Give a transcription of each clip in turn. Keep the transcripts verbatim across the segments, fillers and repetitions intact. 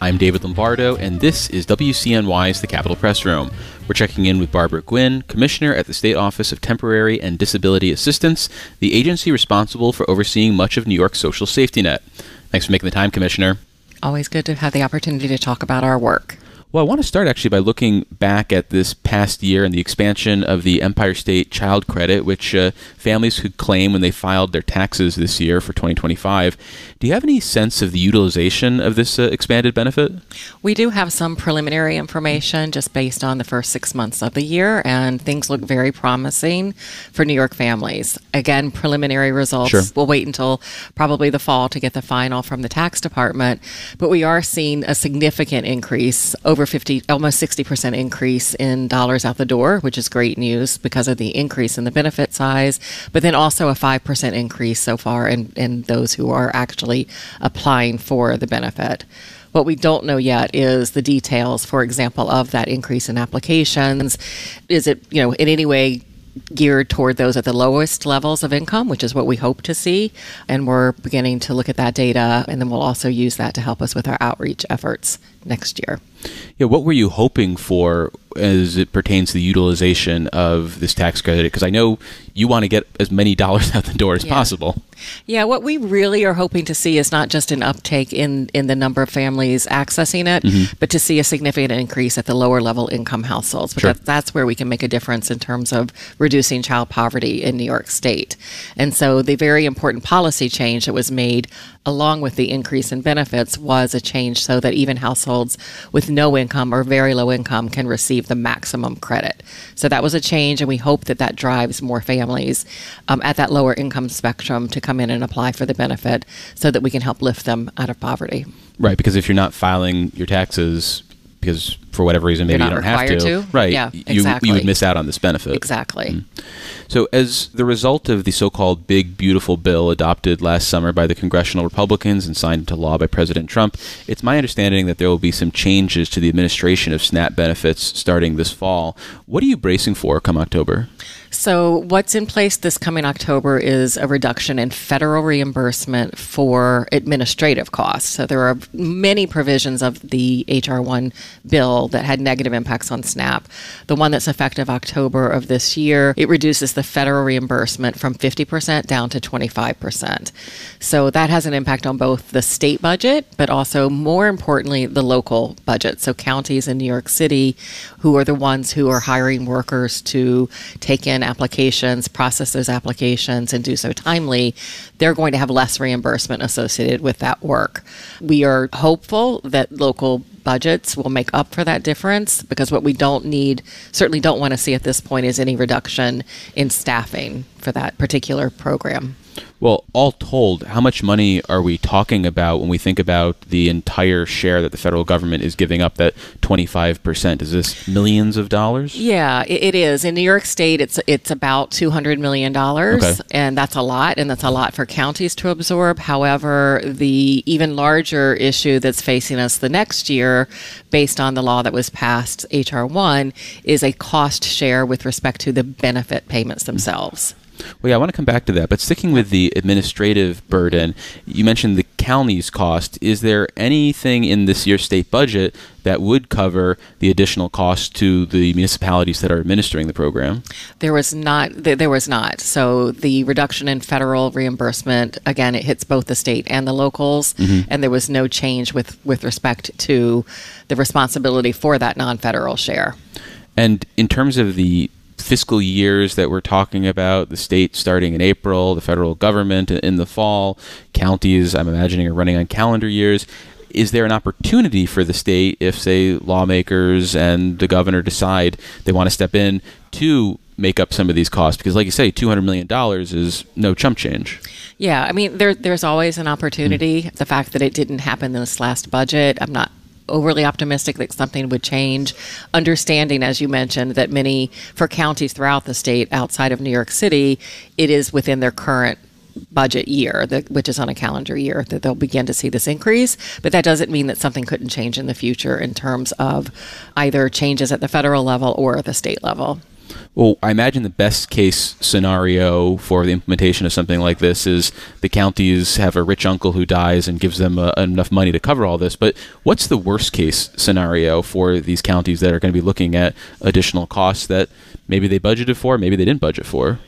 I'm David Lombardo, and this is W C N Y's The Capitol Press Room. We're checking in with Barbara Gwynn, Commissioner at the State Office of Temporary and Disability Assistance, the agency responsible for overseeing much of New York's social safety net. Thanks for making the time, Commissioner. Always good to have the opportunity to talk about our work. Well, I want to start actually by looking back at this past year and the expansion of the Empire State Child Credit, which uh, families could claim when they filed their taxes this year for twenty twenty-five. Do you have any sense of the utilization of this uh, expanded benefit? We do have some preliminary information just based on the first six months of the year, and things look very promising for New York families. Again, preliminary results. Sure. We'll wait until probably the fall to get the final from the tax department, but we are seeing a significant increase, over fifty, almost sixty percent increase in dollars out the door, which is great news because of the increase in the benefit size, but then also a five percent increase so far in, in those who are actually applying for the benefit. What we don't know yet is the details, for example, of that increase in applications. Is it, you know, in any way geared toward those at the lowest levels of income, which is what we hope to see. And we're beginning to look at that data, and then we'll also use that to help us with our outreach efforts next year. Yeah, what were you hoping for as it pertains to the utilization of this tax credit? Because I know you want to get as many dollars out the door as yeah. possible. Yeah, what we really are hoping to see is not just an uptake in, in the number of families accessing it, mm-hmm. but to see a significant increase at the lower level income households. But sure. that, that's where we can make a difference in terms of reducing child poverty in New York State. And so the very important policy change that was made along with the increase in benefits was a change so that even households with no income or very low income can receive the maximum credit. So that was a change, and we hope that that drives more families um, at that lower income spectrum to come in and apply for the benefit so that we can help lift them out of poverty. Right, because if you're not filing your taxes because for whatever reason maybe you don't have to, to, right, yeah, you, exactly. you would miss out on this benefit. Exactly. Mm-hmm. So as the result of the so-called Big Beautiful Bill adopted last summer by the congressional Republicans and signed into law by President Trump, it's my understanding that there will be some changes to the administration of SNAP benefits starting this fall. What are you bracing for come October? So what's in place this coming October is a reduction in federal reimbursement for administrative costs. So there are many provisions of the H R one bill that had negative impacts on SNAP. The one that's effective October of this year, it reduces the federal reimbursement from fifty percent down to twenty-five percent. So that has an impact on both the state budget, but also more importantly, the local budget. So counties in New York City, who are the ones who are hiring workers to take in applications, process those applications, and do so timely, they're going to have less reimbursement associated with that work. We are hopeful that local budgets will make up for that difference, because what we don't need, certainly don't want to see at this point, is any reduction in staffing for that particular program. Well, all told, how much money are we talking about when we think about the entire share that the federal government is giving up, that twenty-five percent? Is this millions of dollars? Yeah, it, it is. In New York State, it's it's about two hundred million dollars, okay. and that's a lot, and that's a lot for counties to absorb. However, the even larger issue that's facing us the next year, based on the law that was passed, H R one, is a cost share with respect to the benefit payments themselves. Well, yeah, I want to come back to that, but sticking with the administrative burden, you mentioned the county's cost. Is there anything in this year's state budget that would cover the additional cost to the municipalities that are administering the program? There was not. There was not. So the reduction in federal reimbursement, again, it hits both the state and the locals, mm-hmm. and there was no change with, with respect to the responsibility for that non-federal share. And in terms of the fiscal years that we're talking about, the state starting in April, the federal government in the fall, counties, I'm imagining, are running on calendar years. Is there an opportunity for the state if, say, lawmakers and the governor decide they want to step in to make up some of these costs? Because like you say, two hundred million dollars is no chump change. Yeah, I mean, there, there's always an opportunity. Mm. The fact that it didn't happen in this last budget, I'm not overly optimistic that something would change. Understanding, as you mentioned, that many, for counties throughout the state outside of New York City, it is within their current budget year, that, which is on a calendar year, that they'll begin to see this increase. But that doesn't mean that something couldn't change in the future in terms of either changes at the federal level or at the state level. Well, I imagine the best case scenario for the implementation of something like this is the counties have a rich uncle who dies and gives them uh, enough money to cover all this. But what's the worst case scenario for these counties that are going to be looking at additional costs that maybe they budgeted for, maybe they didn't budget for?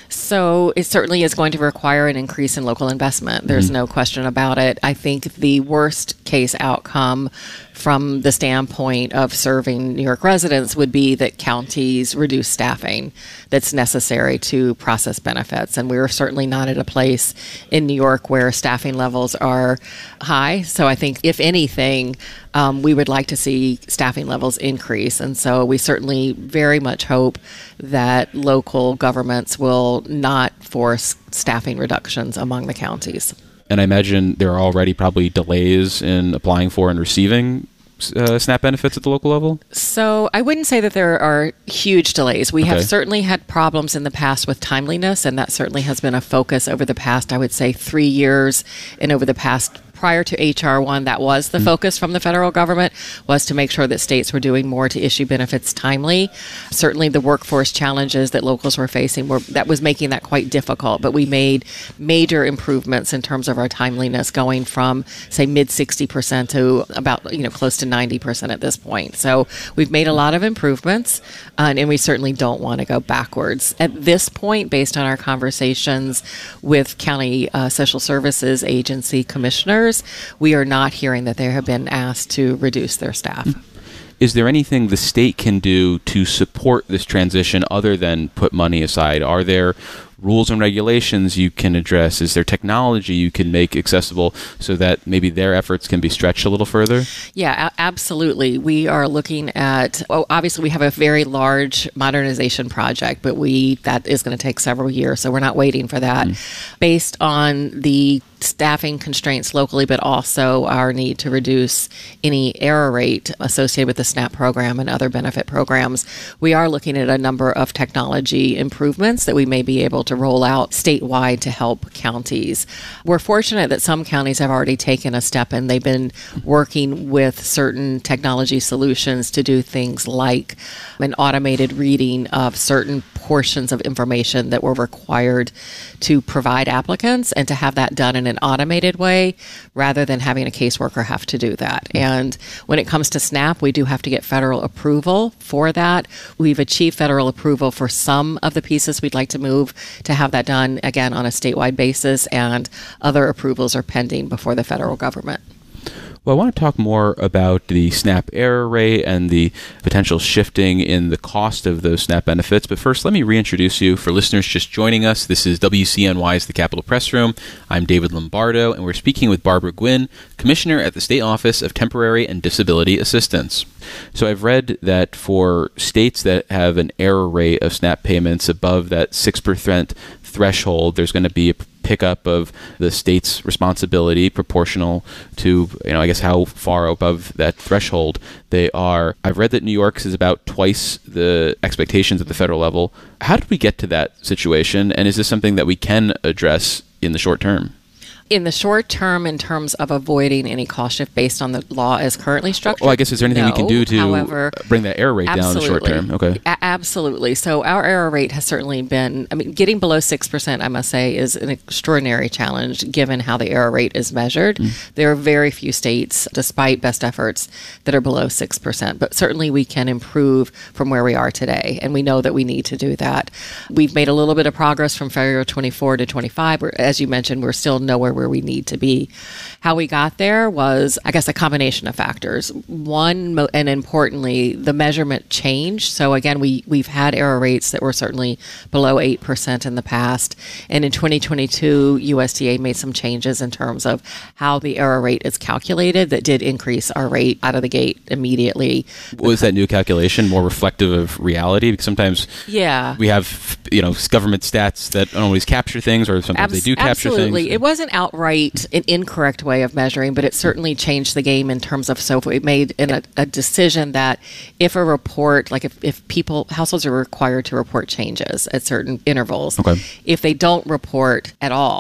So it certainly is going to require an increase in local investment. There's mm-hmm. no question about it. I think the worst case outcome from the standpoint of serving New York residents would be that counties reduce staffing that's necessary to process benefits. And we're certainly not at a place in New York where staffing levels are high. So I think, if anything, um, we would like to see staffing levels increase. And so we certainly very much hope that local governments will not force staffing reductions among the counties. And I imagine there are already probably delays in applying for and receiving uh, SNAP benefits at the local level? So I wouldn't say that there are huge delays. We okay. have certainly had problems in the past with timeliness, and that certainly has been a focus over the past, I would say, three years and over the past prior to H R one, that was the mm-hmm. focus from the federal government, was to make sure that states were doing more to issue benefits timely. Certainly the workforce challenges that locals were facing, were that was making that quite difficult. But we made major improvements in terms of our timeliness, going from, say, mid sixty percent to about, you know, close to ninety percent at this point. So we've made a lot of improvements, uh, and we certainly don't want to go backwards. At this point, based on our conversations with county uh, social services agency commissioners, we are not hearing that they have been asked to reduce their staff. Is there anything the state can do to support this transition other than put money aside? Are there rules and regulations you can address? Is there technology you can make accessible so that maybe their efforts can be stretched a little further? Yeah, a- absolutely. We are looking at, well, obviously we have a very large modernization project, but we that is going to take several years, so we're not waiting for that. Mm. Based on the staffing constraints locally, but also our need to reduce any error rate associated with the SNAP program and other benefit programs, we are looking at a number of technology improvements that we may be able to roll out statewide to help counties. We're fortunate that some counties have already taken a step, and they've been working with certain technology solutions to do things like an automated reading of certain portions of information that were required to provide applicants, and to have that done in an automated way rather than having a caseworker have to do that. And when it comes to SNAP, we do have to get federal approval for that. We've achieved federal approval for some of the pieces we'd like to move to have that done, again, on a statewide basis, and other approvals are pending before the federal government. Well, I want to talk more about the SNAP error rate and the potential shifting in the cost of those SNAP benefits. But first, let me reintroduce you. For listeners just joining us, this is W C N Y's The Capitol Press Room. I'm David Lombardo, and we're speaking with Barbara Gwynn, Commissioner at the State Office of Temporary and Disability Assistance. So I've read that for states that have an error rate of SNAP payments above that six percent threshold, there's going to be a pickup of the state's responsibility proportional to, you know, I guess how far above that threshold they are. I've read that New York's is about twice the expectations at the federal level. How did we get to that situation? And is this something that we can address in the short term? In the short term, in terms of avoiding any cost shift based on the law as currently structured? Well, I guess is there anything no. we can do to However, bring that error rate down in the short term? Okay. A- absolutely. So our error rate has certainly been, I mean, getting below six percent, I must say, is an extraordinary challenge given how the error rate is measured. Mm. There are very few states, despite best efforts, that are below six percent. But certainly we can improve from where we are today, and we know that we need to do that. We've made a little bit of progress from February twenty-four to twenty-five. We're, as you mentioned, we're still nowhere where we need to be. How we got there was, I guess, a combination of factors. One, and importantly, the measurement changed. So again, we, we've had error rates that were certainly below eight percent in the past. And in twenty twenty-two, U S D A made some changes in terms of how the error rate is calculated that did increase our rate out of the gate immediately. Was that new calculation more reflective of reality? Because sometimes yeah. we have, you know, government stats that don't always capture things, or sometimes Abs- they do capture absolutely. things. It wasn't outright an incorrect way of measuring, but it certainly changed the game in terms of, so we made in a, a decision that if a report, like if, if people, households are required to report changes at certain intervals, okay. if they don't report at all,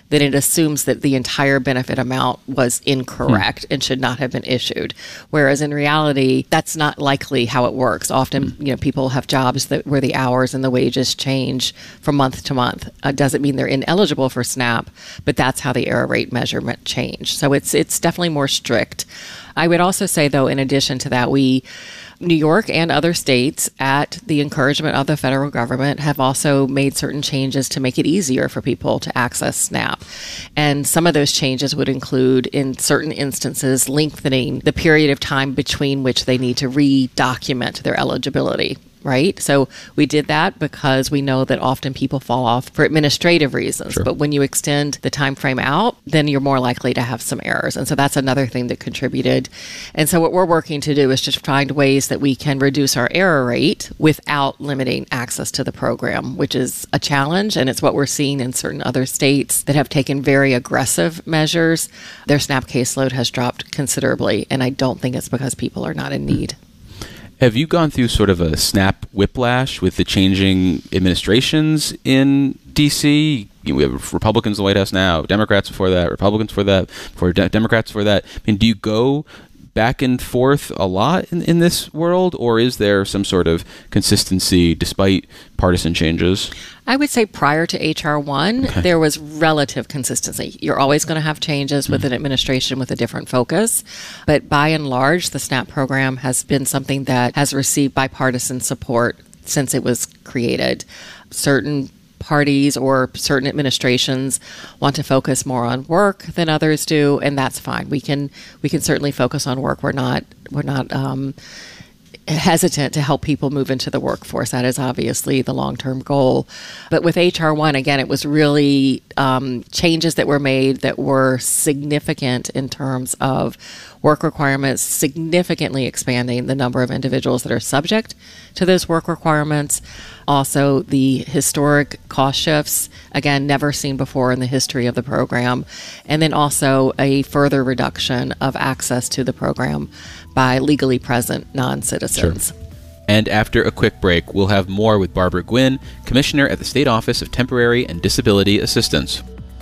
then it assumes that the entire benefit amount was incorrect hmm. and should not have been issued. Whereas in reality, that's not likely how it works. Often, hmm. you know, people have jobs that where the hours and the wages change from month to month. Uh, doesn't mean they're ineligible for SNAP, but that's how the error rate measurement changed. So it's it's definitely more strict. I would also say, though, in addition to that, we New York and other states, at the encouragement of the federal government, have also made certain changes to make it easier for people to access SNAP. And some of those changes would include, in certain instances, lengthening the period of time between which they need to re-document their eligibility. Right? So we did that because we know that often people fall off for administrative reasons. Sure. But when you extend the time frame out, then you're more likely to have some errors. And so that's another thing that contributed. And so what we're working to do is just find ways that we can reduce our error rate without limiting access to the program, which is a challenge. And it's what we're seeing in certain other states that have taken very aggressive measures. Their SNAP caseload has dropped considerably. And I don't think it's because people are not in need. Have you gone through sort of a SNAP whiplash with the changing administrations in D C? You know, we have Republicans in the White House now, Democrats before that, Republicans before that, before de- Democrats before that. I mean, do you go back and forth a lot in, in this world, or is there some sort of consistency despite partisan changes? I would say prior to H R one, okay. there was relative consistency. You're always going to have changes with mm-hmm. an administration with a different focus. But by and large, the SNAP program has been something that has received bipartisan support since it was created. Certain parties or certain administrations want to focus more on work than others do, and that's fine. We can we can certainly focus on work. We're not we're not um, hesitant to help people move into the workforce. That is obviously the long-term goal. But with H R one, again, it was really um, changes that were made that were significant in terms of work requirements, significantly expanding the number of individuals that are subject to those work requirements. Also, the historic cost shifts, again, never seen before in the history of the program. And then also a further reduction of access to the program by legally present non-citizens. Sure. And after a quick break, we'll have more with Barbara Gwynn, Commissioner at the State Office of Temporary and Disability Assistance.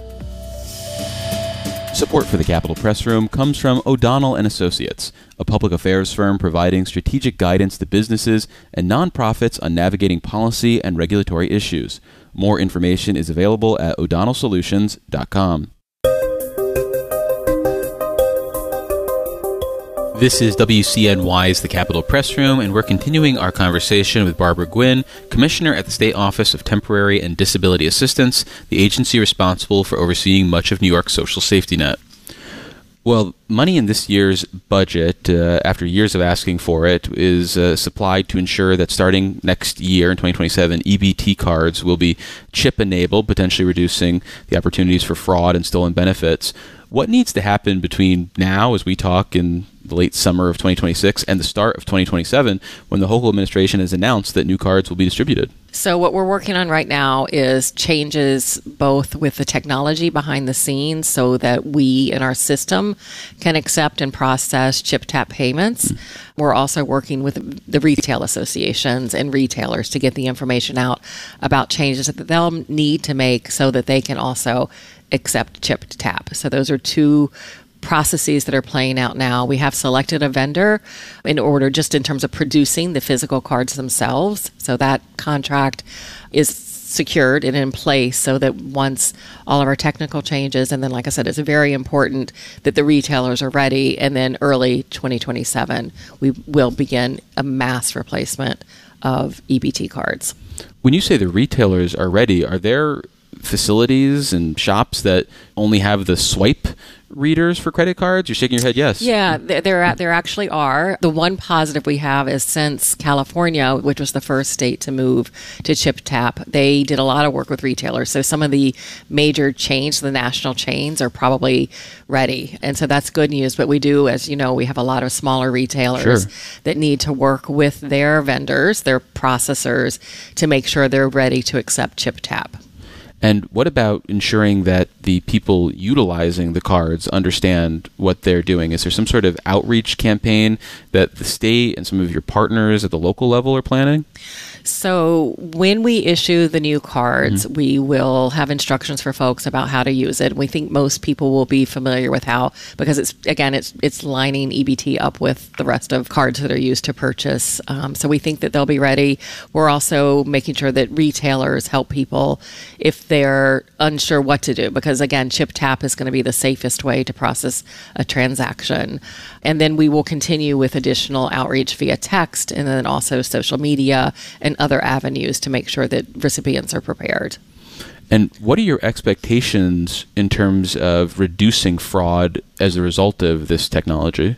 Support for the Capitol Press Room comes from O'Donnell and Associates, a public affairs firm providing strategic guidance to businesses and nonprofits on navigating policy and regulatory issues. More information is available at o'donnell solutions dot com. This is W C N Y's The Capitol Press Room, and we're continuing our conversation with Barbara Gwynn, Commissioner at the State Office of Temporary and Disability Assistance, the agency responsible for overseeing much of New York's social safety net. Well, money in this year's budget, uh, after years of asking for it, is uh, supplied to ensure that starting next year in twenty twenty-seven, E B T cards will be chip-enabled, potentially reducing the opportunities for fraud and stolen benefits. What needs to happen between now, as we talk in the late summer of twenty twenty-six, and the start of twenty twenty-seven, when the Hochul administration has announced that new cards will be distributed? So what we're working on right now is changes both with the technology behind the scenes so that we in our system can accept and process chip tap payments. Mm-hmm. We're also working with the retail associations and retailers to get the information out about changes that they'll need to make so that they can also accept chip tap. So those are two processes that are playing out now. We have selected a vendor in order just in terms of producing the physical cards themselves. So that contract is secured and in place so that once all of our technical changes, and then like I said, it's very important that the retailers are ready, and then early twenty twenty-seven, we will begin a mass replacement of E B T cards. When you say the retailers are ready, are there facilities and shops that only have the swipe readers for credit cards? You're shaking your head yes. Yeah, there, there, there actually are. The one positive we have is since California, which was the first state to move to chip tap, they did a lot of work with retailers. So some of the major chains, the national chains, are probably ready. And so that's good news. But we do, as you know, we have a lot of smaller retailers sure. that need to work with their vendors, their processors, to make sure they're ready to accept chip tap. And what about ensuring that the people utilizing the cards understand what they're doing? Is there some sort of outreach campaign that the state and some of your partners at the local level are planning? So when we issue the new cards, mm-hmm. we will have instructions for folks about how to use it. We think most people will be familiar with how, because it's, again, it's it's lining E B T up with the rest of cards that are used to purchase. Um, so we think that they'll be ready. We're also making sure that retailers help people if they're unsure what to do, because again, chip tap is going to be the safest way to process a transaction. And then we will continue with additional outreach via text and then also social media and other avenues to make sure that recipients are prepared. And what are your expectations in terms of reducing fraud as a result of this technology?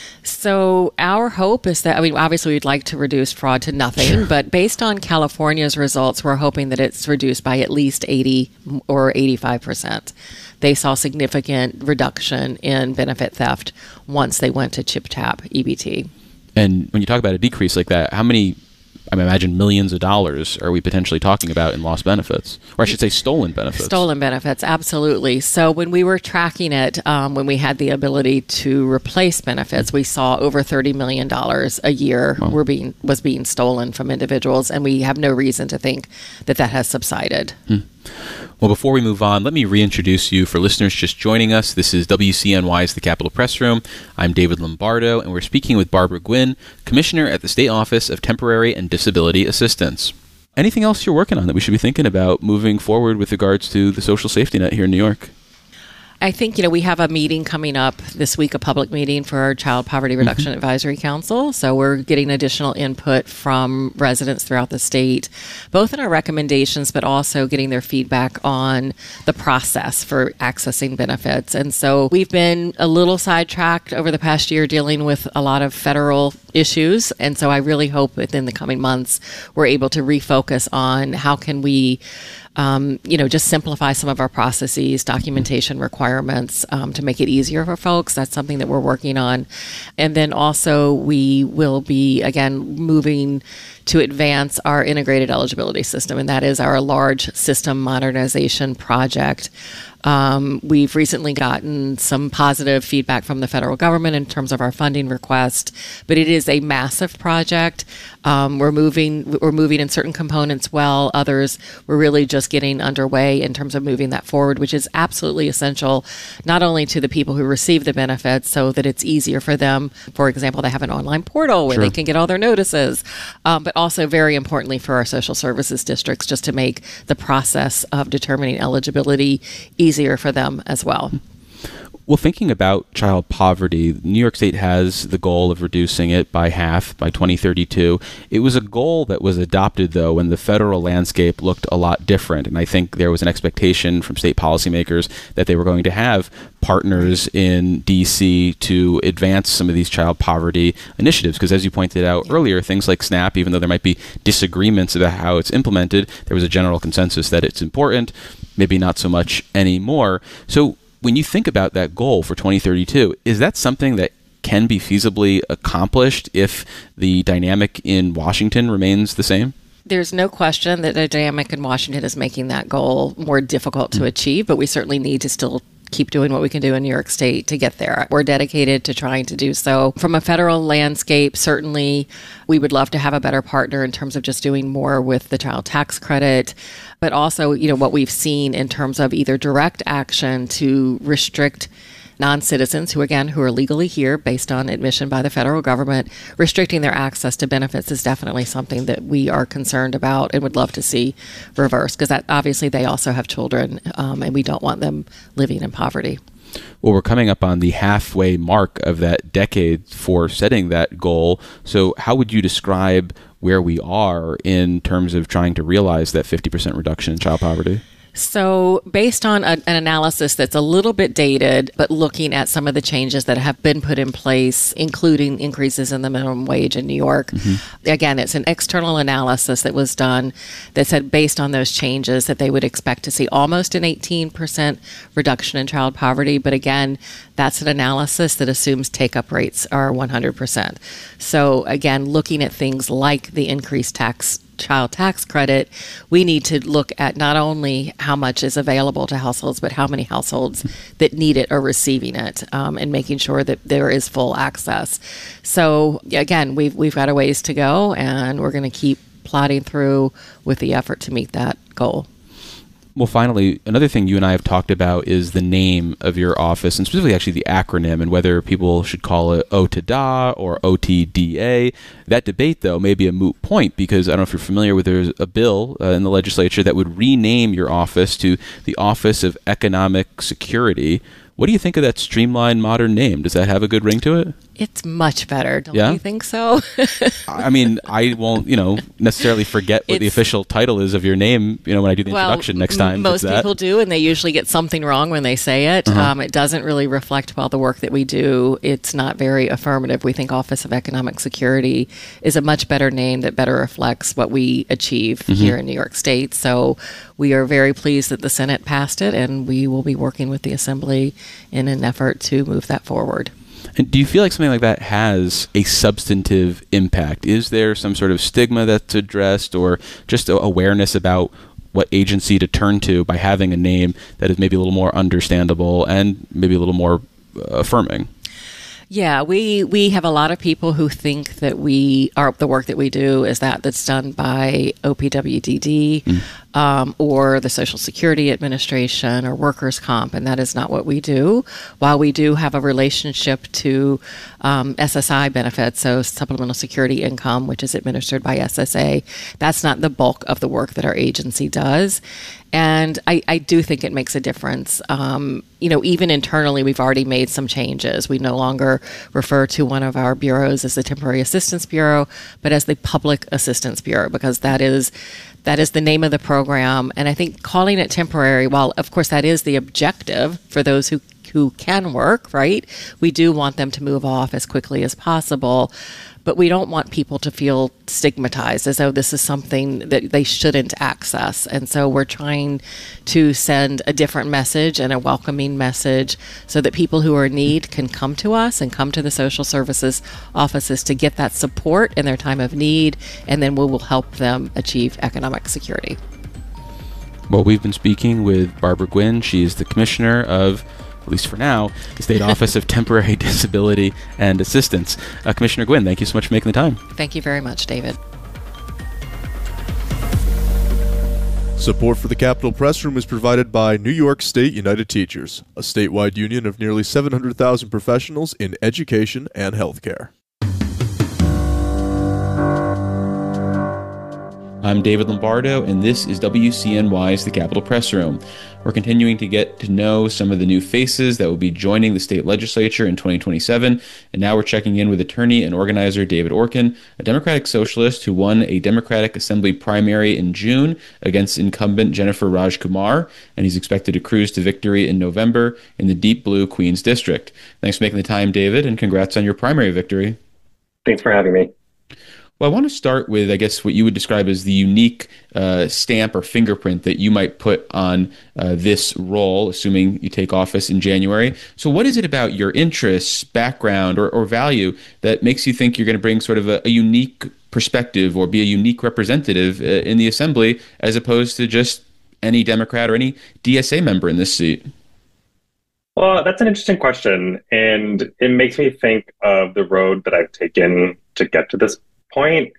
So our hope is that, I mean, obviously we'd like to reduce fraud to nothing, sure. but based on California's results, we're hoping that it's reduced by at least eighty or eighty-five percent. They saw significant reduction in benefit theft once they went to chip tap E B T. And when you talk about a decrease like that, how many, I imagine millions of dollars are we potentially talking about in lost benefits? Or I should say stolen benefits. Stolen benefits, absolutely. So when we were tracking it, um, when we had the ability to replace benefits, we saw over thirty million dollars a year wow. were being was being stolen from individuals, and we have no reason to think that that has subsided. Hmm. Well, before we move on, let me reintroduce you for listeners just joining us. This is W C N Y's The Capitol Press Room. I'm David Lombardo, and we're speaking with Barbara Gwynn, Commissioner at the State Office of Temporary and Disability Assistance. Anything else you're working on that we should be thinking about moving forward with regards to the social safety net here in New York? I think, you know, we have a meeting coming up this week, a public meeting for our Child Poverty Reduction mm-hmm. Advisory Council. So we're getting additional input from residents throughout the state, both in our recommendations, but also getting their feedback on the process for accessing benefits. And so we've been a little sidetracked over the past year dealing with a lot of federal issues. And so I really hope within the coming months, we're able to refocus on how can we Um, you know, just simplify some of our processes, documentation requirements um, to make it easier for folks. That's something that we're working on. And then also we will be, again, moving to advance our integrated eligibility system, and that is our large system modernization project. Um, we've recently gotten some positive feedback from the federal government in terms of our funding request, but it is a massive project. Um, we're moving, we're moving in certain components well. Others, we're really just getting underway in terms of moving that forward, which is absolutely essential, not only to the people who receive the benefits so that it's easier for them. For example, they have an online portal where sure. they can get all their notices, um, but also very importantly for our social services districts, just to make the process of determining eligibility easier for them as well. Well, thinking about child poverty, New York State has the goal of reducing it by half by twenty thirty-two. It was a goal that was adopted, though, when the federal landscape looked a lot different. And I think there was an expectation from state policymakers that they were going to have partners in D C to advance some of these child poverty initiatives. Because as you pointed out earlier, things like SNAP, even though there might be disagreements about how it's implemented, there was a general consensus that it's important, maybe not so much anymore. So when you think about that goal for twenty thirty-two, is that something that can be feasibly accomplished if the dynamic in Washington remains the same? There's no question that the dynamic in Washington is making that goal more difficult to mm. achieve, but we certainly need to still keep doing what we can do in New York State to get there. We're dedicated to trying to do so. From a federal landscape, certainly we would love to have a better partner in terms of just doing more with the child tax credit, but also, you know, what we've seen in terms of either direct action to restrict non-citizens who, again, who are legally here based on admission by the federal government, restricting their access to benefits is definitely something that we are concerned about and would love to see reversed, because that obviously they also have children um, and we don't want them living in poverty. Well, we're coming up on the halfway mark of that decade for setting that goal. So how would you describe where we are in terms of trying to realize that fifty percent reduction in child poverty? So based on a, an analysis that's a little bit dated, but looking at some of the changes that have been put in place, including increases in the minimum wage in New York, mm-hmm. again, it's an external analysis that was done that said based on those changes that they would expect to see almost an eighteen percent reduction in child poverty. But again, that's an analysis that assumes take-up rates are one hundred percent. So again, looking at things like the increased tax child tax credit, we need to look at not only how much is available to households, but how many households that need it are receiving it, um, and making sure that there is full access. So again, we've we've got a ways to go, and we're going to keep plodding through with the effort to meet that goal. Well, finally, another thing you and I have talked about is the name of your office, and specifically actually the acronym, and whether people should call it O T D A or O T D A. That debate, though, may be a moot point, because I don't know if you're familiar with, there's a bill uh, in the legislature that would rename your office to the Office of Economic Security. What do you think of that streamlined, modern name? Does that have a good ring to it? It's much better. Don't yeah? you think so? I mean, I won't, you know, necessarily forget what it's, the official title is of your name, you know, when I do the well, introduction next time. Most people do, and they usually get something wrong when they say it. Uh-huh. Um, it doesn't really reflect well the work that we do. It's not very affirmative. We think Office of Economic Security is a much better name that better reflects what we achieve mm-hmm. here in New York State. So we are very pleased that the Senate passed it, and we will be working with the Assembly in an effort to move that forward. And do you feel like something like that has a substantive impact? Is there some sort of stigma that's addressed, or just awareness about what agency to turn to by having a name that is maybe a little more understandable and maybe a little more affirming? Yeah, we, we have a lot of people who think that we are the work that we do is that that's done by O P W D D mm. um, or the Social Security Administration or workers' comp, and that is not what we do. While we do have a relationship to um, S S I benefits, so Supplemental Security Income, which is administered by S S A, that's not the bulk of the work that our agency does. And I, I do think it makes a difference. Um, you know, even internally, we've already made some changes. We no longer refer to one of our bureaus as the Temporary Assistance Bureau, but as the Public Assistance Bureau, because that is that is the name of the program. And I think calling it temporary, while of course that is the objective for those who who can work, right? We do want them to move off as quickly as possible. But we don't want people to feel stigmatized as though this is something that they shouldn't access. And so we're trying to send a different message and a welcoming message so that people who are in need can come to us and come to the social services offices to get that support in their time of need, and then we will help them achieve economic security. Well, we've been speaking with Barbara Gwynn. She is the commissioner of, at least for now, the State Office of Temporary Disability and Assistance. Uh, Commissioner Gwynn, thank you so much for making the time. Thank you very much, David. Support for the Capitol Press Room is provided by New York State United Teachers, a statewide union of nearly seven hundred thousand professionals in education and healthcare. I'm David Lombardo, and this is W C N Y's The Capitol Press Room. We're continuing to get to know some of the new faces that will be joining the state legislature in twenty twenty-seven, and now we're checking in with attorney and organizer David Orkin, a Democratic socialist who won a Democratic Assembly primary in June against incumbent Jennifer Rajkumar, and he's expected to cruise to victory in November in the deep blue Queens District. Thanks for making the time, David, and congrats on your primary victory. Thanks for having me. Well, I want to start with, I guess, what you would describe as the unique uh, stamp or fingerprint that you might put on uh, this role, assuming you take office in January. So what is it about your interests, background, or, or value that makes you think you're going to bring sort of a, a unique perspective or be a unique representative uh, in the Assembly as opposed to just any Democrat or any D S A member in this seat? Well, that's an interesting question, and it makes me think of the road that I've taken to get to this point.